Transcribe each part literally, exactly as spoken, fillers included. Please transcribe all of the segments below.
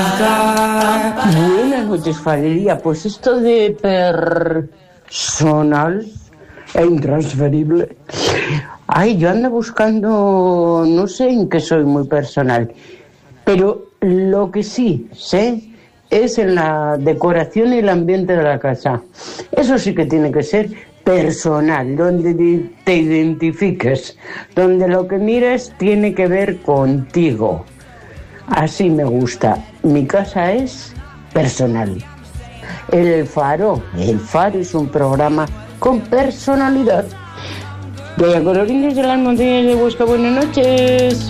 Buenas noches, familia. Pues esto de personal e intransferible. Ay, yo ando buscando, no sé en qué soy muy personal, pero lo que sí sé es en la decoración y el ambiente de la casa. Eso sí que tiene que ser personal, donde te identifiques, donde lo que mires tiene que ver contigo. Así me gusta. Mi casa es personal. El Faro. El Faro es un programa con personalidad. Doña Colorines de las montañas de Huesca, buenas noches.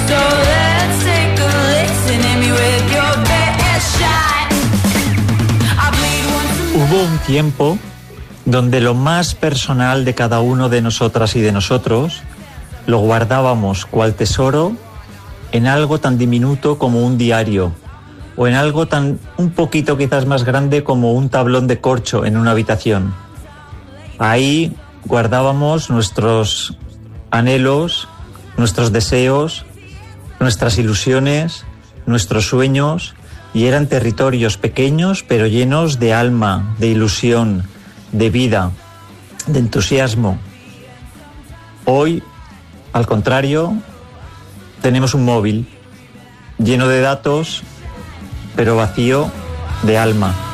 Hubo un tiempo donde lo más personal de cada uno de nosotras y de nosotros lo guardábamos cual tesoro en algo tan diminuto como un diario, o en algo tan un poquito quizás más grande como un tablón de corcho en una habitación. Ahí guardábamos nuestros anhelos, nuestros deseos, nuestras ilusiones, nuestros sueños, y eran territorios pequeños pero llenos de alma, de ilusión, de vida, de entusiasmo. Hoy, al contrario, tenemos un móvil lleno de datos, pero vacío de alma.